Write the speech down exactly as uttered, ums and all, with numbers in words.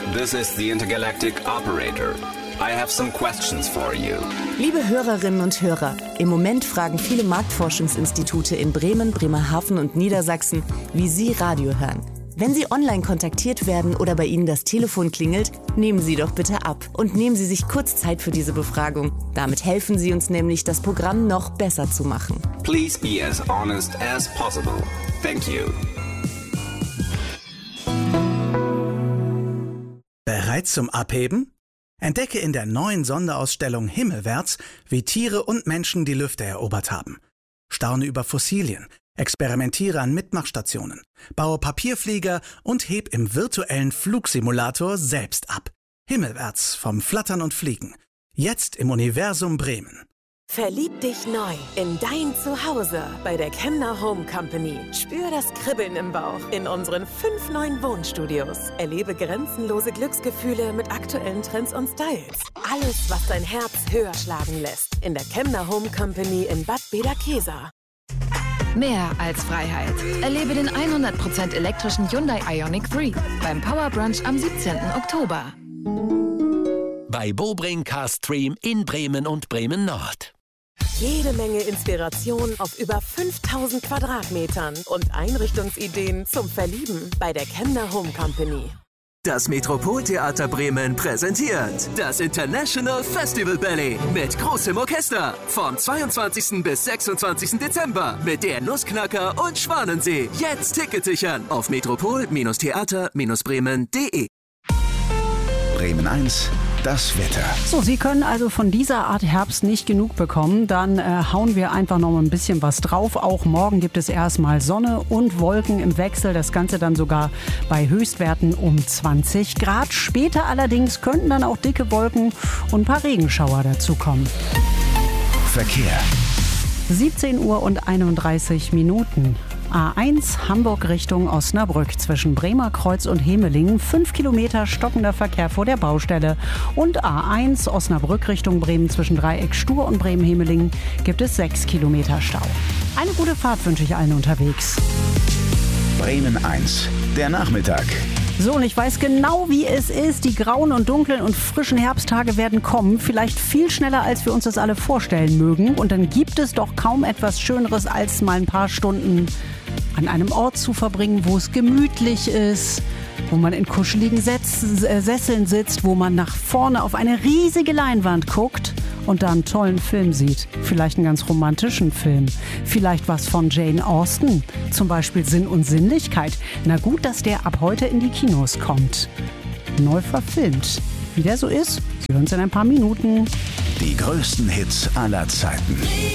this is the Intergalactic Operator. I have some questions for you. Liebe Hörerinnen und Hörer, im Moment fragen viele Marktforschungsinstitute in Bremen, Bremerhaven und Niedersachsen, wie Sie Radio hören. Wenn Sie online kontaktiert werden oder bei Ihnen das Telefon klingelt, nehmen Sie doch bitte ab und nehmen Sie sich kurz Zeit für diese Befragung. Damit helfen Sie uns nämlich, das Programm noch besser zu machen. Please be as honest as possible. Thank you. Bereit zum Abheben? Entdecke in der neuen Sonderausstellung Himmelwärts, wie Tiere und Menschen die Lüfte erobert haben. Staune über Fossilien, experimentiere an Mitmachstationen, baue Papierflieger und heb im virtuellen Flugsimulator selbst ab. Himmelwärts vom Flattern und Fliegen. Jetzt im Universum Bremen. Verlieb dich neu in dein Zuhause bei der Kemner Home Company. Spür das Kribbeln im Bauch in unseren fünf neuen Wohnstudios. Erlebe grenzenlose Glücksgefühle mit aktuellen Trends und Styles. Alles, was dein Herz höher schlagen lässt. In der Kemner Home Company in Bad Bederkesa. Mehr als Freiheit. Erlebe den hundert Prozent elektrischen Hyundai Ioniq drei beim Power Brunch am siebzehnten Oktober. Bei Bobring Car Stream in Bremen und Bremen Nord. Jede Menge Inspiration auf über fünftausend Quadratmetern und Einrichtungsideen zum Verlieben bei der Kemner Home Company. Das Metropoltheater Bremen präsentiert das International Festival Ballet mit großem Orchester vom zweiundzwanzigsten bis sechsundzwanzigsten Dezember mit der Nussknacker und Schwanensee. Jetzt Ticket sichern auf metropol Theater Bremen punkt de. Bremen eins, das Wetter. So, Sie können also von dieser Art Herbst nicht genug bekommen. Dann äh, hauen wir einfach noch mal ein bisschen was drauf. Auch morgen gibt es erstmal Sonne und Wolken im Wechsel. Das Ganze dann sogar bei Höchstwerten um zwanzig Grad. Später allerdings könnten dann auch dicke Wolken und ein paar Regenschauer dazukommen. Verkehr. siebzehn Uhr und einunddreißig Minuten. A eins Hamburg Richtung Osnabrück zwischen Bremerkreuz und Hemelingen. Fünf Kilometer stockender Verkehr vor der Baustelle. Und A eins Osnabrück Richtung Bremen zwischen Dreieck Stur und Bremen-Hemelingen gibt es sechs Kilometer Stau. Eine gute Fahrt wünsche ich allen unterwegs. Bremen eins, der Nachmittag. So, und ich weiß genau, wie es ist. Die grauen und dunklen und frischen Herbsttage werden kommen. Vielleicht viel schneller, als wir uns das alle vorstellen mögen. Und dann gibt es doch kaum etwas Schöneres, als mal ein paar Stunden an einem Ort zu verbringen, wo es gemütlich ist, wo man in kuscheligen Setz- äh, Sesseln sitzt, wo man nach vorne auf eine riesige Leinwand guckt und da einen tollen Film sieht. Vielleicht einen ganz romantischen Film. Vielleicht was von Jane Austen. Zum Beispiel Sinn und Sinnlichkeit. Na gut, dass der ab heute in die Kinos kommt. Neu verfilmt. Wie der so ist, Sie hören es in ein paar Minuten. Die größten Hits aller Zeiten.